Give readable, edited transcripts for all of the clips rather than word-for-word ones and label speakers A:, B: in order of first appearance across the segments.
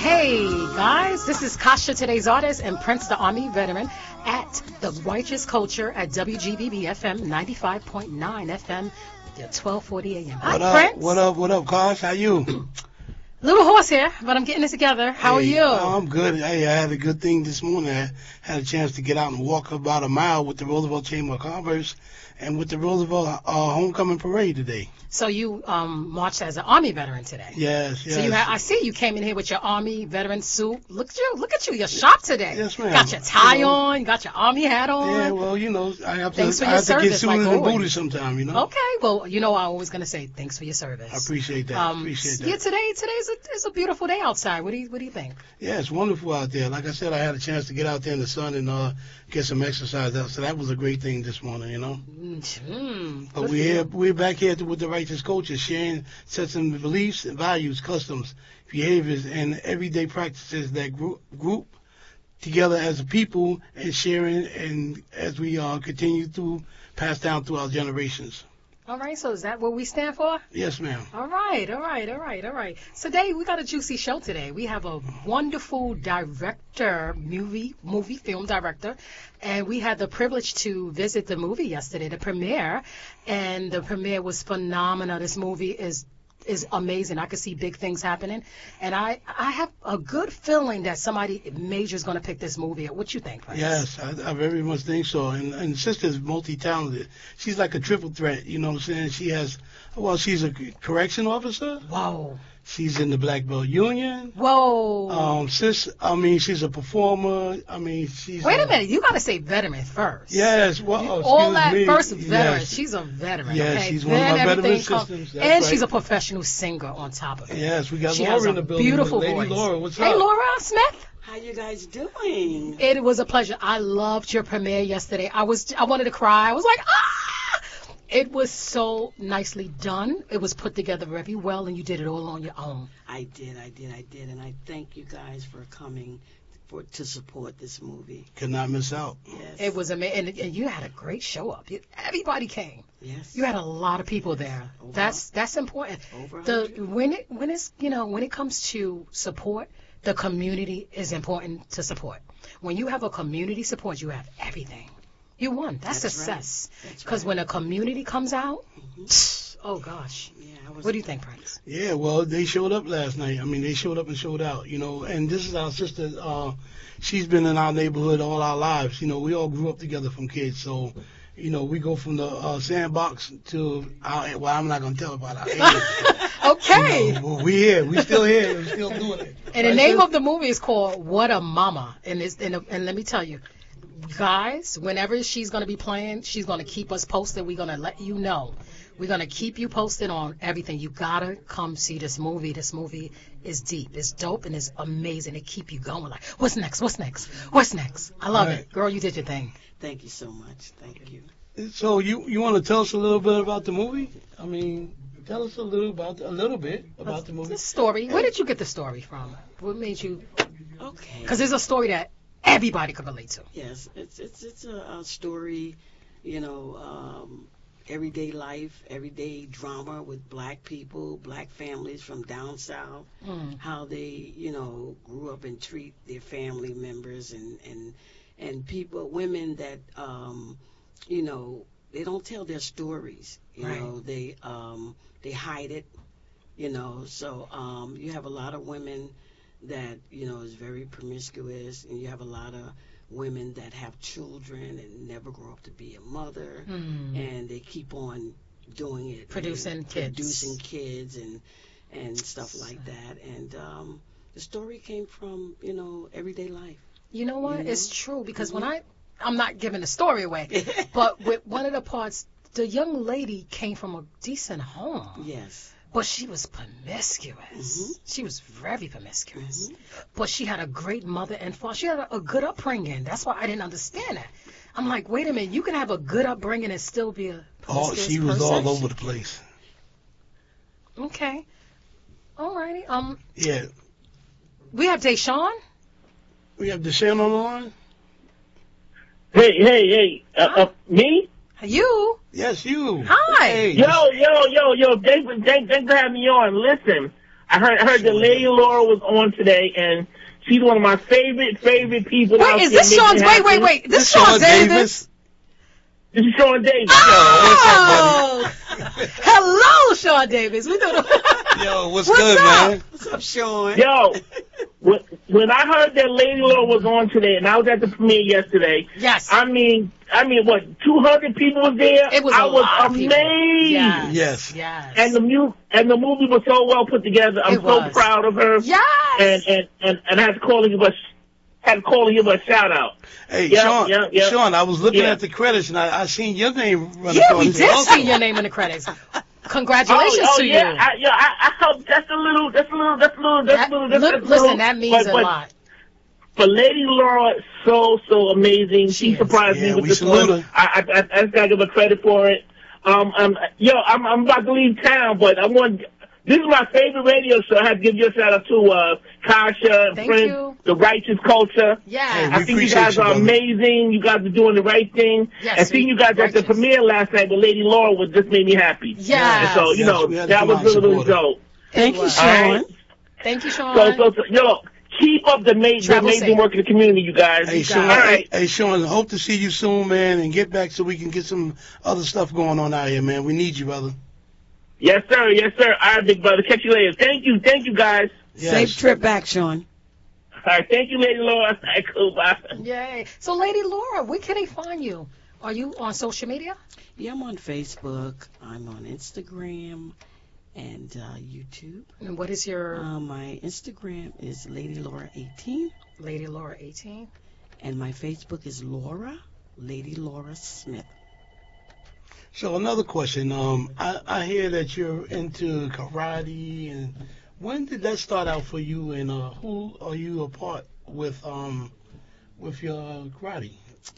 A: Hey guys, this is Kasha, today's artist, and Prince, the Army veteran, at the Righteous Culture at WGBB FM 95.9 FM, at 12:40 a.m. Hi, Prince.
B: What up, Kash? How you?
A: Little hoarse here, but I'm getting it together. How are you?
B: I'm good. Hey, I had a good thing this morning. I had a chance to get out and walk about a mile with the Roosevelt Chamber of Commerce and with the Roosevelt Homecoming Parade today.
A: So you marched as an Army veteran today.
B: Yes.
A: So I see you came in here with your Army veteran suit. Look at you. You're sharp today.
B: Yes, ma'am.
A: Got your tie on. Got your Army hat on.
B: Yeah, well, I have to,
A: Thanks for
B: I
A: your
B: have to
A: service,
B: get suited
A: like
B: and
A: always.
B: booted sometime,
A: Okay, well, I'm always going to say thanks for your service.
B: I appreciate that.
A: Yeah, today's a beautiful day outside. What do you think?
B: Yeah, it's wonderful out there. Like I said, I had a chance to get out there in the sun and get some exercise out. So that was a great thing this morning, But we're back here with the Righteous Culture, sharing sets and beliefs and values, customs, behaviors, and everyday practices that group together as a people and sharing, and as we continue to pass down through our generations.
A: All right, so is that what we stand for?
B: Yes, ma'am.
A: All right. So today, we got a juicy show today. We have a wonderful director, movie film director, and we had the privilege to visit the movie yesterday, the premiere, and the premiere was phenomenal. This movie is amazing. I could see big things happening, and I have a good feeling that somebody major is going to pick this movie up. What you think, Prince?
B: Yes, I very much think so. And sister's multi-talented. She's like a triple threat. You know what I'm saying? She's a correction officer.
A: Whoa.
B: She's in the Black Belt Union.
A: Whoa.
B: She's a performer. She's.
A: Wait a minute. You got to say veteran first.
B: Yes. Well,
A: all that
B: me.
A: First veteran.
B: Yes.
A: She's a veteran.
B: Yes,
A: okay?
B: she's one of my veteran systems.
A: And right. She's a professional singer on top of it.
B: Yes, we got
A: she
B: Laura
A: has
B: in the building.
A: Beautiful
B: Lady
A: voice.
B: Laura, what's up?
A: Hey, Laura Smith.
C: How you guys doing?
A: It was a pleasure. I loved your premiere yesterday. I wanted to cry. I was like, ah! It was so nicely done. It was put together very well, and you did it all on your own.
C: I did, and I thank you guys for coming to support this movie.
B: Could not miss out.
C: Yes.
A: It was amazing, and you had a great show up. Everybody came.
C: Yes.
A: You had a lot of people there. That's important. When it comes to support, the community is important to support. When you have a community support, you have everything. You won. That's success. Because when a community comes out, oh gosh.
C: Yeah,
A: what do you think, Prince?
B: Yeah, well, they showed up last night. They showed up and showed out, And this is our sister. She's been in our neighborhood all our lives. We all grew up together from kids. So, we go from the sandbox to our, well, I'm not going to tell about our age.
A: Okay.
B: We here. We still here. We're still doing it.
A: And the name of the movie is called What a Mama. And let me tell you, guys, whenever she's going to be playing, she's going to keep us posted. We're going to let you know. We're going to keep you posted on everything. You got to come see this movie. This movie is deep. It's dope, and it's amazing. It keep you going. Like, what's next? I love it. Girl, you did your thing.
C: Thank you so much. Thank you.
B: So you want to tell us a little bit about the movie? Tell us a little bit about the movie.
A: The story. Where did you get the story from? What made you?
C: Okay.
A: Because there's a story that everybody could relate to.
C: Yes, it's a story, everyday life, everyday drama with black people, black families from down south, how they, grew up and treat their family members and people, women that, they don't tell their stories, they hide it, so you have a lot of women that, is very promiscuous, and you have a lot of women that have children and never grow up to be a mother, and they keep on doing it.
A: Producing
C: kids and stuff like that. And the story came from, everyday life.
A: You know what? It's true, because when I'm not giving the story away, but with one of the parts, the young lady came from a decent home.
C: Yes.
A: But she was promiscuous. She was very promiscuous. But she had a great mother and father. She had a good upbringing. That's why I didn't understand that. I'm like, wait a minute. You can have a good upbringing and still be a promiscuous
B: she was
A: person?
B: all over the place.
A: Okay. All righty.
B: Yeah.
A: We have Deshaun.
B: We have Deshaun on the line.
D: Hey. Me?
A: You?
B: Yes, you.
A: Hi.
B: Hey.
D: Yo. Thanks for having me on. Listen, I heard that Lady Laura was on today, and she's one of my favorite people out there.
A: Wait, is this Sean? Wait. This Sean Davis?
D: This is Sean Davis.
A: Oh! Hello, Sean Davis. We doing
B: Yo, what's good,
A: up?
B: man?
C: What's up, Sean?
D: Yo, when I heard that Lady Laura was on today, and I was at the premiere yesterday.
A: Yes.
D: I mean, what? 200 people was there.
A: It was.
D: I was amazed.
A: Yes.
D: And the movie was so well put together. I'm so proud of her.
A: Yes.
D: And I had to call and give her a shout out.
B: Hey, Sean, I was looking at the credits and I seen your name running.
A: Yeah, we did see your name in the credits. Congratulations to you.
D: I helped. That's a little.
A: Listen, that means a lot.
D: But Lady Laura, so amazing. She surprised me with this one. I just gotta give her credit for it. I'm about to leave town, but this is my favorite radio show. I have to give you a shout out to Kasha, Prince, The Righteous Culture.
A: Yeah.
D: I think you guys are amazing. You guys are doing the right thing.
A: Yes,
D: and seeing you guys at the premiere last night with Lady Laura just made me happy.
A: Yeah.
D: And so, that was really dope.
C: Thank you, Sean.
D: Right?
A: Thank you, Sean.
D: So, keep up the amazing work in the community, you guys.
B: Hey, Sean,
D: all right.
B: Hey, Sean, hope to see you soon, man, and get back so we can get some other stuff going on out here, man. We need you, brother.
D: Yes, sir. All right, big brother. Catch you later. Thank you, guys.
B: Yes.
C: Safe trip back, Sean.
D: All right, thank you, Lady Laura. All right, cool, bye.
A: Yay. So, Lady Laura, where can they find you? Are you on social media?
C: Yeah, I'm on Facebook. I'm on Instagram and YouTube.
A: And what is your...
C: my Instagram is Lady Laura 18.
A: Lady Laura 18.
C: And my Facebook is Lady Laura Smith.
B: So another question. I hear that you're into karate, and when did that start out for you? And who are you a part with your karate?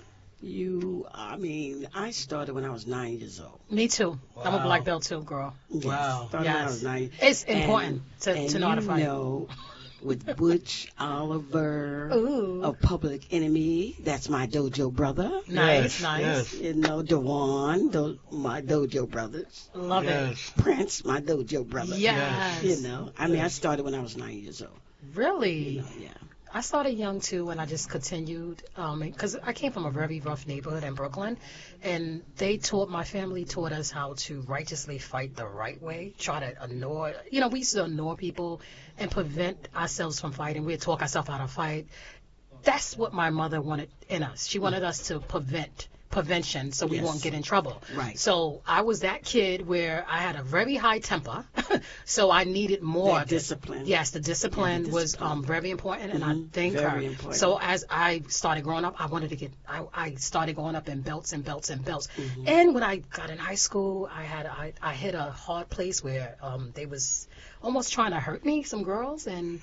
C: I started when I was 9 years old.
A: Me too.
B: Wow.
A: I'm a black belt too, girl.
C: Yes,
B: Wow.
C: started when I was 9.
A: It's important to know how to fight.
C: With Butch Oliver
A: Ooh.
C: of Public Enemy, that's my dojo brother.
A: Nice.
B: Yes.
C: Dewan, my dojo brothers.
A: Love it.
C: Prince, my dojo brother.
A: Yes.
C: I started when I was 9 years old.
A: Really?
C: Yeah.
A: I started young too, and I just continued because I came from a very rough neighborhood in Brooklyn, and my family taught us how to righteously fight the right way. Try to annoy, we used to annoy people and prevent ourselves from fighting. We'd talk ourselves out of fight. That's what my mother wanted in us. She wanted us to prevention so we won't get in trouble.
C: Right.
A: So I was that kid where I had a very high temper, so I needed more
C: discipline.
A: Yes, the discipline was very important, and I thank her.
C: Important.
A: So as I started growing up, I started going up in belts and belts and belts.
C: Mm-hmm.
A: And when I got in high school, I hit a hard place where they was almost trying to hurt me, some girls, and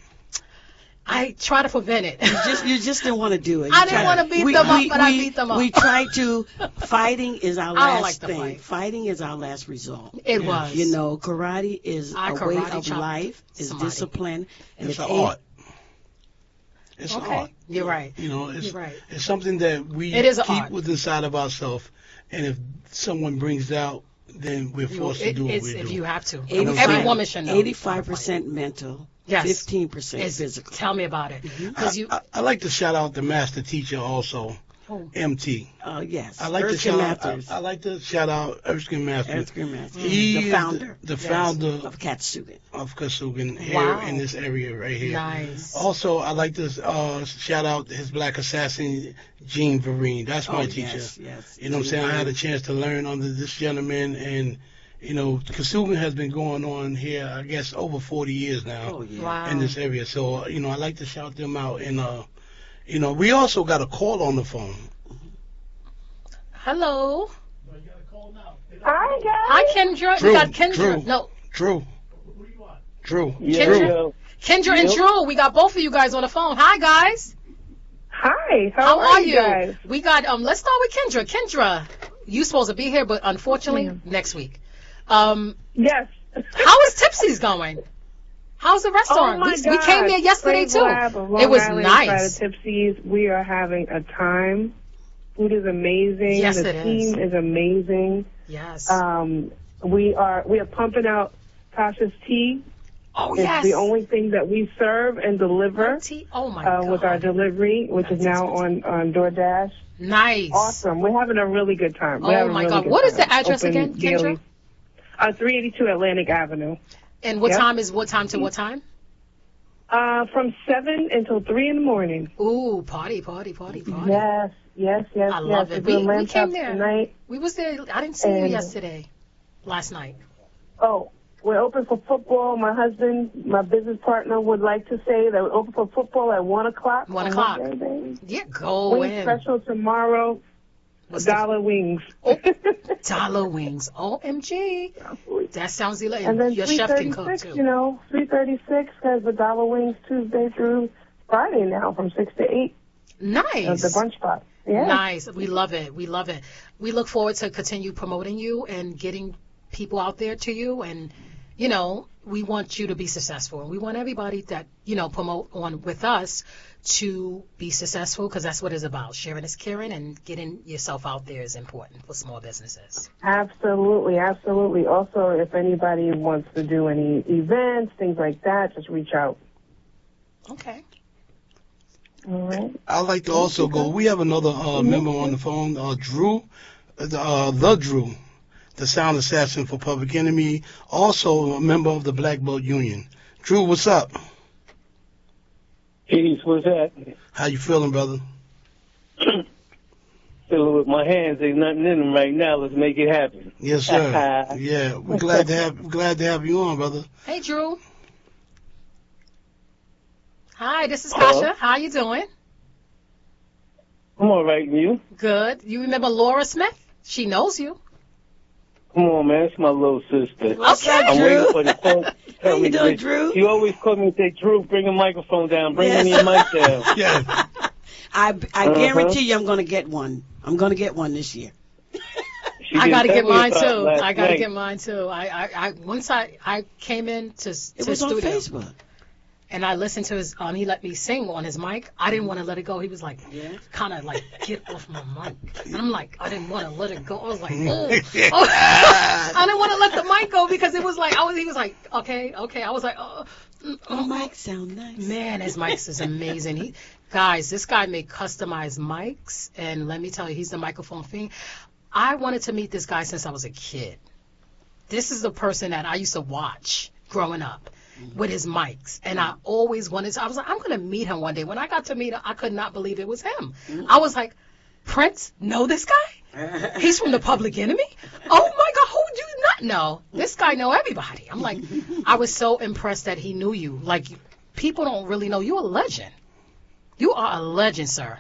A: I try to prevent it.
C: You just didn't want to do it.
A: I didn't want to beat them up, but I beat them up.
C: We tried to. Fighting is our last thing.
A: Fight.
C: Fighting is our last resort.
A: It was.
C: Karate is a way of life. It's discipline. And
B: it's an art. It's
A: okay.
B: art.
A: You're right.
B: You're
A: right.
B: It's something that we keep within inside of ourselves, and if someone brings it out, then we're forced to do what we do.
A: If you have to. Every woman should know.
C: 85% mental.
A: Yes.
C: 15% physical.
A: Tell me about it.
B: Mm-hmm. I like to shout out the master teacher also, MT.
C: Yes.
B: I like to shout out Erskine Masters. He's the founder
C: of
B: Katsugan here in this area right here.
A: Nice.
B: Also, I like to shout out his black assassin, Gene Vereen. That's my teacher.
C: Yes.
B: You know what I'm saying? I had a chance to learn under this gentleman, and Katsugan has been going on here, I guess, over 40 years now in this area. So, I like to shout them out. And, we also got a call on the phone.
A: Hello.
E: Hi, guys.
A: Hi, Kendra. We got Kendra.
B: Drew.
A: Kendra and Drew. We got both of you guys on the phone. Hi, guys.
E: Hi. How are you guys?
A: We got, let's start with Kendra. Kendra, you supposed to be here, but unfortunately, next week.
E: Yes.
A: How is Tipsy's going? How's the restaurant?
E: Oh my God.
A: We came there yesterday too. It was nice.
E: Tipsy's. We are having a time. Food is amazing.
A: Yes,
E: the team is amazing.
A: Yes.
E: We are pumping out Tasha's tea
A: Oh,
E: it's
A: yes.
E: the only thing that we serve and deliver
A: with
E: our delivery, which is now on DoorDash.
A: Nice.
E: Awesome. We're having a really good time.
A: Oh, my God. What is the address again, Kendra?
E: 382 Atlantic Avenue.
A: And what time to what time?
E: From 7 until 3 in the morning.
A: Ooh, party.
E: Yes.
A: I love it. We came there.
E: Tonight.
A: We was there. I didn't see you last night.
E: Oh, we're open for football. My husband, my business partner, would like to say that we're open for football at 1 o'clock.
A: 1 o'clock. Yeah, go
E: Wing
A: in.
E: special tomorrow. Dollar wings.
A: Oh, dollar wings. OMG. That sounds elite.
E: And then
A: your chef can cook too.
E: 336 has the dollar wings Tuesday through Friday now from 6 to 8.
A: Nice.
E: The brunch spot. Yeah.
A: Nice. We love it. We look forward to continue promoting you and getting people out there to you. And, we want you to be successful. And we want everybody that, promote on with us to be successful, because that's what it's about. Sharing is caring, and getting yourself out there is important for small businesses.
E: Absolutely. Also, if anybody wants to do any events, things like that, just reach out.
A: Okay.
E: All right.
B: I'd like to also go. We have another member on the phone, Drew, the Drew, the sound assassin for Public Enemy, also a member of the Black Belt Union. Drew, what's up?
F: Peace, what's that?
B: How you feeling, brother?
F: Feeling with my hands. There's nothing in them right now. Let's make it happen.
B: Yes, sir. Yeah, we're glad to have you on, brother.
A: Hey, Drew. Hi, this is Kasha. How you doing?
F: I'm all right, and you?
A: Good. You remember Laura Smith? She knows you.
F: Come on, man. It's my little sister.
A: Okay,
F: I'm
A: Drew.
F: waiting for the phone.
C: How you doing, Drew?
F: You always call me and say, Drew, bring a microphone down. Bring me a mic down.
B: Yeah.
C: I guarantee you I'm going to get one. I'm going to get one this year.
A: I got to get mine too. Once I came in to
C: It was
A: studio.
C: on Facebook.
A: And I listened to his, he let me sing on his mic. I didn't want to let it go. He was like, kind of like, get off my mic. And I'm like, I didn't want to let it go. I was like, oh. I didn't want to let the mic go because it was like, he was like, okay. I was like,
C: Oh, mic sound nice.
A: Man, his mics is amazing. Guys, this guy made customized mics. And let me tell you, he's the microphone fiend. I wanted to meet this guy since I was a kid. This is the person that I used to watch growing up. With his mics, and I always wanted to. I was like, I'm going to meet him one day. When I got to meet him, I could not believe it was him. I was like, Prince, know this guy? He's from the Public Enemy? Oh my God, who do you not know? This guy know everybody. I'm like, I was so impressed that he knew you. Like, people don't really know. You're a legend. You are a legend, sir.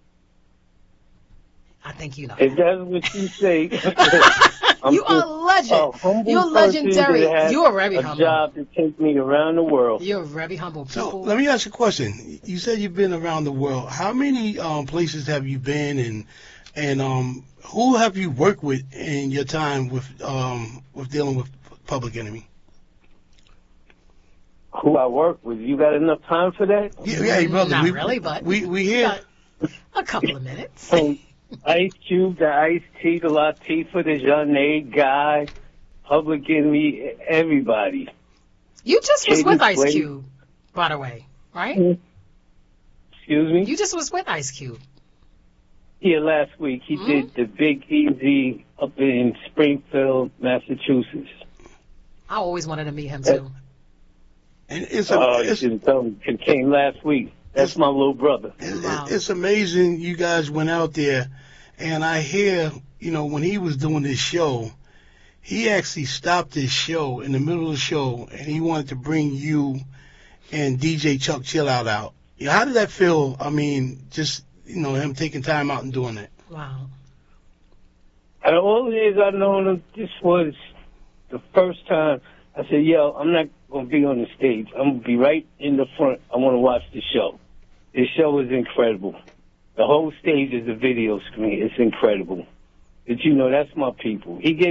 A: I think you know.
F: If that's what you say.
A: You are a legend. You're legendary. You're very humble.
F: A job to take me around the world.
A: You're very humble.
B: So let me ask you a question. You said you've been around the world. How many places have you been, and who have you worked with in your time with dealing with Public Enemy?
F: Who I work with? You got enough time for that?
B: Yeah, brother.
A: Not really, but
B: we here.
A: A couple of minutes.
F: Ice Cube, the Ice T, the Latifah, the Janae Guy, Public Enemy, everybody.
A: You just was with Ice Cube, by the way, right?
F: Excuse me?
A: You just was with Ice Cube.
F: Yeah, last week. He did the Big Easy up in Springfield, Massachusetts.
A: I always wanted to meet him, too.
B: And
F: you should have told me. It came last week. That's my little brother.
B: It's amazing you guys went out there, and I hear, when he was doing this show, he actually stopped his show in the middle of the show, and he wanted to bring you and DJ Chuck Chillout out. How did that feel? I mean, just, him taking time out and doing it.
A: Wow.
F: Out of all the years I've known him, this was the first time I said, yo, I'm not going to be on the stage. I'm going to be right in the front. I want to watch the show. This show is incredible. The whole stage is a video screen. It's incredible. But that's my people. He gave